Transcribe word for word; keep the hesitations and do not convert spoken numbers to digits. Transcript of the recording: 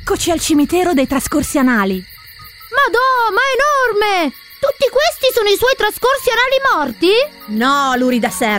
Eccoci al cimitero dei trascorsi anali. Madò, ma è enorme! Tutti questi sono i suoi trascorsi anali morti? No, Lurida Ser.